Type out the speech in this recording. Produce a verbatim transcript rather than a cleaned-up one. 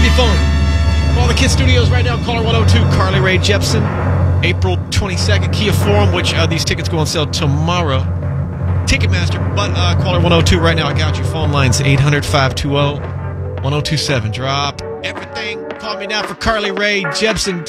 grab your phone. Call the Kiss Studios right now. Caller one oh two, Carly Rae Jepsen. April twenty-second, Kia Forum, which uh, these tickets go on sale tomorrow. Ticketmaster, but uh, caller one oh two right now. I got you. Phone lines eight hundred, five two zero, one oh two seven. Drop everything. Call me now for Carly Rae Jepsen.